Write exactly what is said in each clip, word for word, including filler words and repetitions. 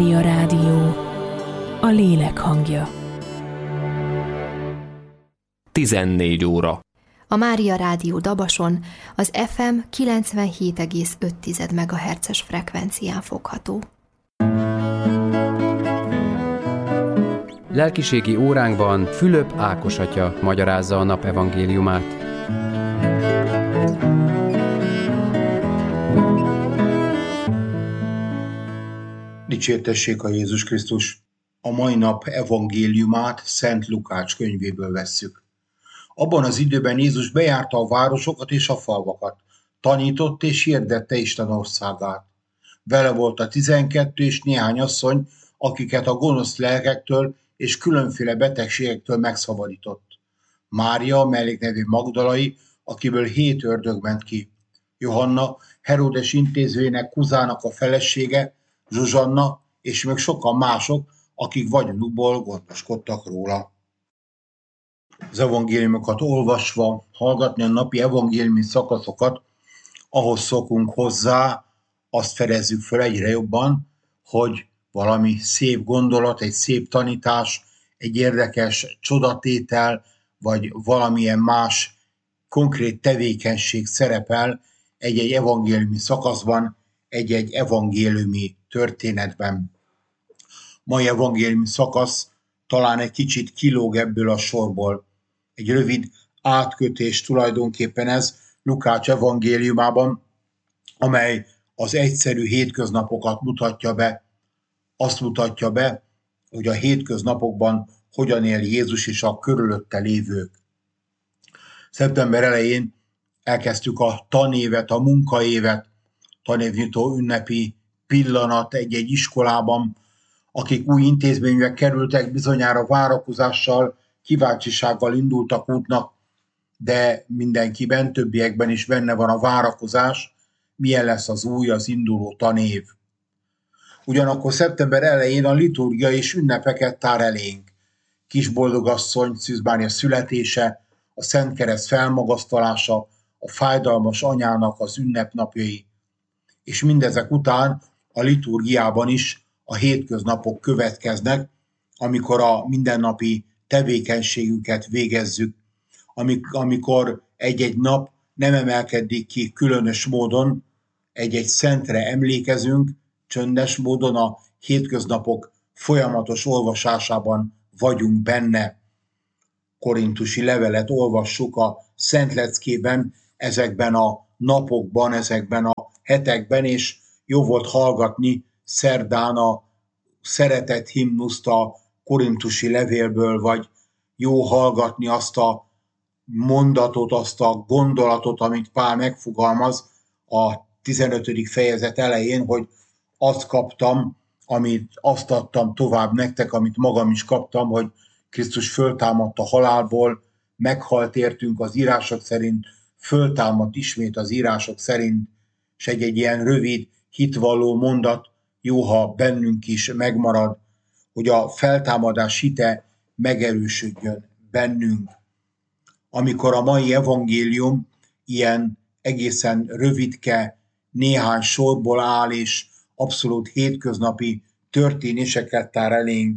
Mária Rádió, a lélek hangja. tizennégy óra. A Mária Rádió Dabason az ef em kilencvenhét egész öt megahertzes frekvencián fogható. Lelkiségi óránkban Fülöp Ákos atya magyarázza a nap evangéliumát. Dicsértessék a Jézus Krisztus! A mai nap evangéliumát Szent Lukács könyvéből vesszük. Abban az időben Jézus bejárta a városokat és a falvakat, tanított és hirdette Isten országát. Vele volt a tizenkettő és néhány asszony, akiket a gonosz lelkektől és különféle betegségektől megszabadított. Mária, melléknevű Magdalai, akiből hét ördög ment ki. Johanna, Heródes intézőjének Kuzának a felesége, Zsuzsanna és még sokan mások, akik vagyonukból gondoskodtak róla. Az evangéliumokat olvasva, hallgatni a napi evangéliumi szakaszokat, ahhoz szokunk hozzá, azt fedezzük fel egyre jobban, hogy valami szép gondolat, egy szép tanítás, egy érdekes csodatétel, vagy valamilyen más konkrét tevékenység szerepel egy-egy evangéliumi szakaszban, egy-egy evangéliumi történetben. Mai evangéliumi szakasz talán egy kicsit kilóg ebből a sorból. Egy rövid átkötés tulajdonképpen ez Lukács evangéliumában, amely az egyszerű hétköznapokat mutatja be. Azt mutatja be, hogy a hétköznapokban hogyan él Jézus és a körülötte lévők. Szeptember elején elkezdtük a tanévet, a munkaévet, tanévnyitó ünnepi pillanat egy-egy iskolában, akik új intézménybe kerültek, bizonyára várakozással, kíváncsisággal indultak útnak, de mindenkiben, többiekben is benne van a várakozás, milyen lesz az új, az induló tanév. Ugyanakkor szeptember elején a liturgia és ünnepeket tár elénk. Kisboldogasszony Szűz Mária születése, a Szent Kereszt felmagasztalása, a fájdalmas anyának az ünnepnapjai. És mindezek után a liturgiában is a hétköznapok következnek, amikor a mindennapi tevékenységünket végezzük, amikor egy-egy nap nem emelkedik ki különös módon, egy-egy szentre emlékezünk, csöndes módon a hétköznapok folyamatos olvasásában vagyunk benne. Korintusi levelet olvassuk a Szentleckében, ezekben a napokban, ezekben a hetekben, és jó volt hallgatni szerdán a szeretet himnuszt a korintusi levélből, vagy jó hallgatni azt a mondatot, azt a gondolatot, amit Pál megfogalmaz a tizenötödik fejezet elején, hogy azt kaptam, amit azt adtam tovább nektek, amit magam is kaptam, hogy Krisztus föltámadt a halálból, meghalt értünk az írások szerint, föltámadt ismét az írások szerint, és egy-egy ilyen rövid, hitvalló mondat jó, ha bennünk is megmarad, hogy a feltámadás hite megerősödjön bennünk. Amikor a mai evangélium ilyen egészen rövidke, néhány sorból áll, és abszolút hétköznapi történéseket tár elénk,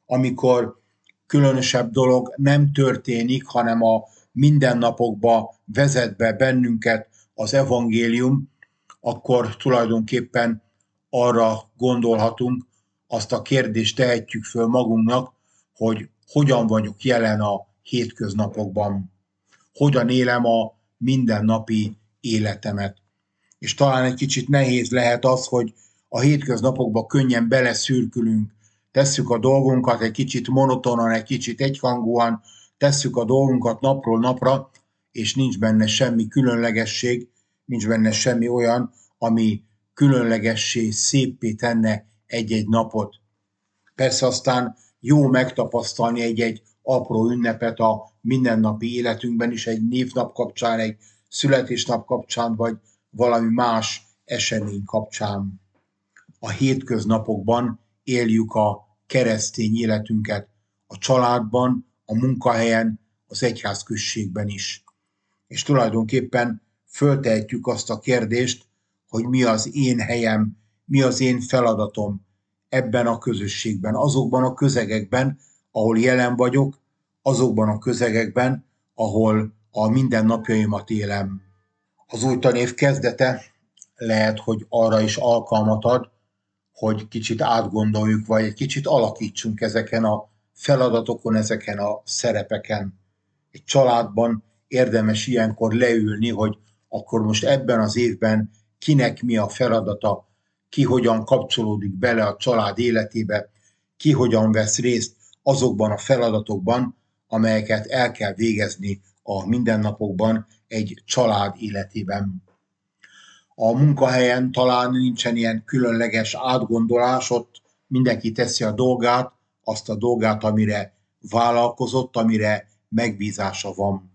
amikor különösebb dolog nem történik, hanem a mindennapokba vezet be bennünket az evangélium, akkor tulajdonképpen arra gondolhatunk, azt a kérdést tehetjük föl magunknak, hogy hogyan vagyok jelen a hétköznapokban, hogyan élem a mindennapi életemet. És talán egy kicsit nehéz lehet az, hogy a hétköznapokba könnyen beleszürkülünk, tesszük a dolgunkat egy kicsit monotonan, egy kicsit egyhangúan, tesszük a dolgunkat napról napra, és nincs benne semmi különlegesség, nincs benne semmi olyan, ami különlegessé, széppé tenne egy-egy napot. Persze aztán jó megtapasztalni egy-egy apró ünnepet a mindennapi életünkben is, egy névnap kapcsán, egy születésnap kapcsán, vagy valami más esemény kapcsán. A hétköznapokban éljük a keresztény életünket, a családban, a munkahelyen, az egyházközségben is. És tulajdonképpen föltehetjük azt a kérdést, hogy mi az én helyem, mi az én feladatom ebben a közösségben, azokban a közegekben, ahol jelen vagyok, azokban a közegekben, ahol a mindennapjaimat élem. Az új tanév kezdete lehet, hogy arra is alkalmat ad, hogy kicsit átgondoljuk, vagy egy kicsit alakítsunk ezeken a feladatokon, ezeken a szerepeken. Egy családban érdemes ilyenkor leülni, hogy akkor most ebben az évben kinek mi a feladata, ki hogyan kapcsolódik bele a család életébe, ki hogyan vesz részt azokban a feladatokban, amelyeket el kell végezni a mindennapokban egy család életében. A munkahelyen talán nincsen ilyen különleges átgondolás, ott mindenki teszi a dolgát, azt a dolgát, amire vállalkozott, amire megbízása van.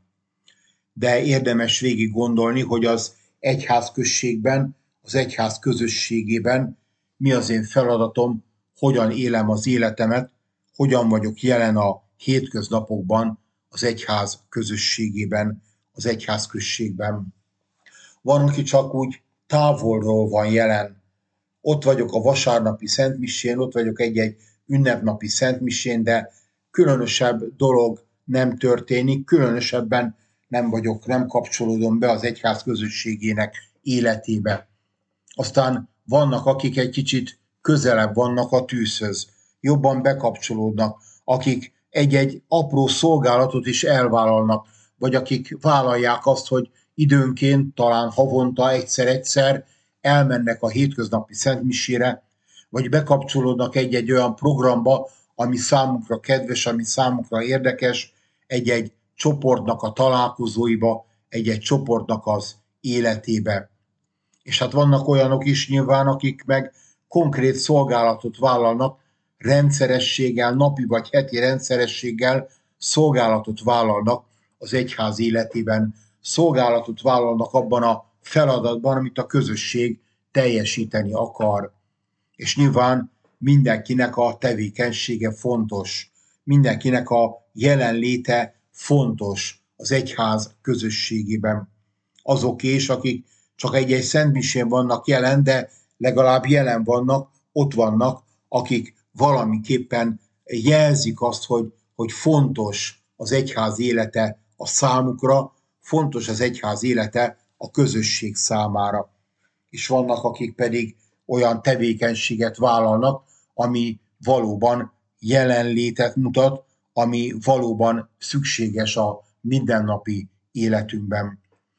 De érdemes végig gondolni, hogy az egyházközségben, az egyház közösségében mi az én feladatom, hogyan élem az életemet, hogyan vagyok jelen a hétköznapokban, az egyház közösségében, az egyházközségben. Van, aki csak úgy távolról van jelen. Ott vagyok a vasárnapi szentmisén, ott vagyok egy-egy ünnepnapi szentmisén, de különösebb dolog nem történik, különösebben nem vagyok, nem kapcsolódom be az egyház közösségének életébe. Aztán vannak, akik egy kicsit közelebb vannak a tűzhöz, jobban bekapcsolódnak, akik egy-egy apró szolgálatot is elvállalnak, vagy akik vállalják azt, hogy időnként, talán havonta egyszer-egyszer elmennek a hétköznapi szentmisére, vagy bekapcsolódnak egy-egy olyan programba, ami számukra kedves, ami számukra érdekes, egy-egy csoportnak a találkozóiba, egy-egy csoportnak az életébe. És hát vannak olyanok is nyilván, akik meg konkrét szolgálatot vállalnak, rendszerességgel, napi vagy heti rendszerességgel szolgálatot vállalnak az egyház életében, szolgálatot vállalnak abban a feladatban, amit a közösség teljesíteni akar. És nyilván mindenkinek a tevékenysége fontos, mindenkinek a jelenléte fontos az egyház közösségében. Azok is, akik csak egy-egy szentmisén vannak jelen, de legalább jelen vannak, ott vannak, akik valamiképpen jelzik azt, hogy, hogy fontos az egyház élete a számukra, fontos az egyház élete a közösség számára. És vannak, akik pedig olyan tevékenységet vállalnak, ami valóban jelenlétet mutat, ami valóban szükséges a mindennapi életünkben.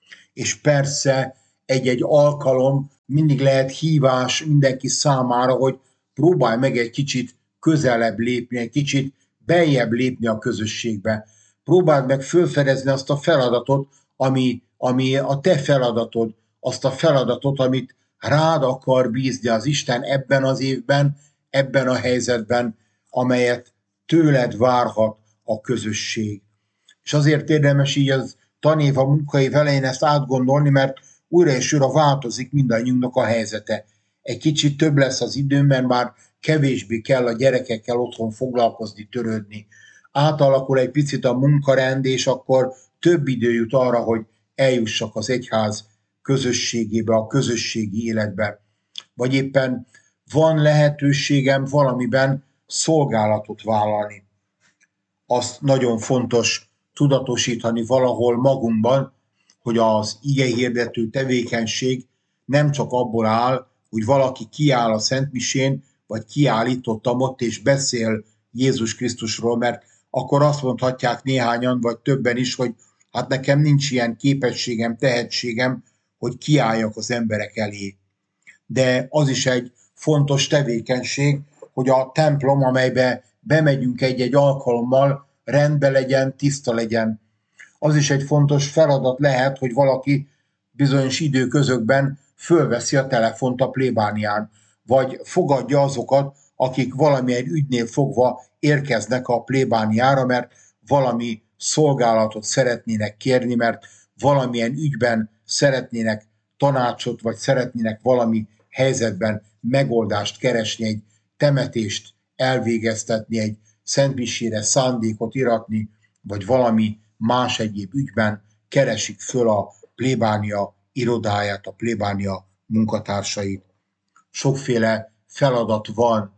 És persze egy-egy alkalom mindig lehet hívás mindenki számára, hogy próbálj meg egy kicsit közelebb lépni, egy kicsit beljebb lépni a közösségbe. Próbáld meg felfedezni azt a feladatot, ami, ami a te feladatod, azt a feladatot, amit rád akar bízni az Isten ebben az évben, ebben a helyzetben, amelyet tőled várhat a közösség. És azért érdemes így az tanév, a munkaév elején ezt átgondolni, mert újra és újra változik mindannyiunknak a helyzete. Egy kicsit több lesz az időm, mert már kevésbé kell a gyerekekkel otthon foglalkozni, törődni. Átalakul egy picit a munkarend, és akkor több idő jut arra, hogy eljussak az egyház közösségébe, a közösségi életbe. Vagy éppen van lehetőségem valamiben szolgálatot vállalni. Azt nagyon fontos tudatosítani valahol magunkban, hogy az igehirdető tevékenység nem csak abból áll, hogy valaki kiáll a szentmisén, vagy kiállítottam ott és beszél Jézus Krisztusról, mert akkor azt mondhatják néhányan, vagy többen is, hogy hát nekem nincs ilyen képességem, tehetségem, hogy kiálljak az emberek elé. De az is egy fontos tevékenység, hogy a templom, amelybe bemegyünk egy-egy alkalommal, rendben legyen, tiszta legyen. Az is egy fontos feladat lehet, hogy valaki bizonyos időközökben fölveszi a telefont a plébánián, vagy fogadja azokat, akik valamilyen ügynél fogva érkeznek a plébániára, mert valami szolgálatot szeretnének kérni, mert valamilyen ügyben szeretnének tanácsot, vagy szeretnének valami helyzetben megoldást keresni, egy temetést elvégeztetni, egy szentmisére szándékot iratni, vagy valami más egyéb ügyben keresik föl a plébánia irodáját, a plébánia munkatársait. Sokféle feladat van,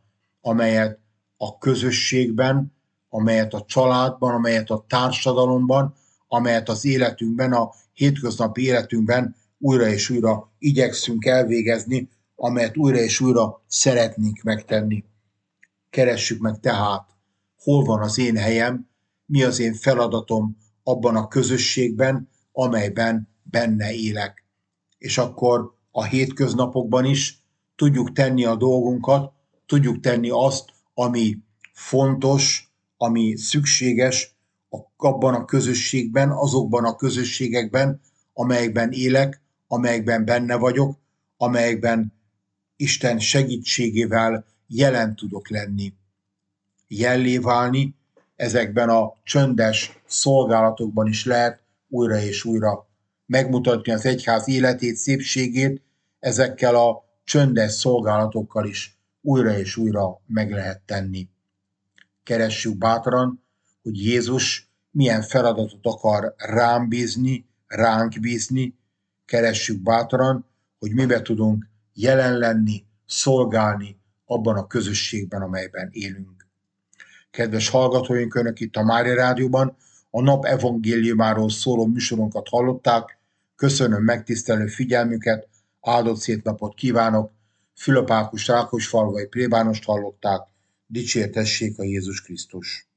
amelyet a közösségben, amelyet a családban, amelyet a társadalomban, amelyet az életünkben, a hétköznapi életünkben újra és újra igyekszünk elvégezni, amelyet újra és újra szeretnénk megtenni. Keressük meg tehát, hol van az én helyem, mi az én feladatom abban a közösségben, amelyben benne élek. És akkor a hétköznapokban is tudjuk tenni a dolgunkat, tudjuk tenni azt, ami fontos, ami szükséges abban a közösségben, azokban a közösségekben, amelyekben élek, amelyekben benne vagyok, amelyekben Isten segítségével jelen tudok lenni. Jellé válni ezekben a csöndes szolgálatokban is lehet újra és újra megmutatni az egyház életét, szépségét, ezekkel a csöndes szolgálatokkal is újra és újra meg lehet tenni. Keressük bátran, hogy Jézus milyen feladatot akar rám bízni, ránk bízni, keressük bátran, hogy mibe tudunk jelen lenni, szolgálni abban a közösségben, amelyben élünk. Kedves hallgatóink, Önök itt a Mária Rádióban a nap evangéliumáról szóló műsorunkat hallották. Köszönöm megtisztelő figyelmüket, áldott szép napot kívánok. Fülöp Ákos Rákosfalvai plébánost hallották. Dicsértessék a Jézus Krisztus!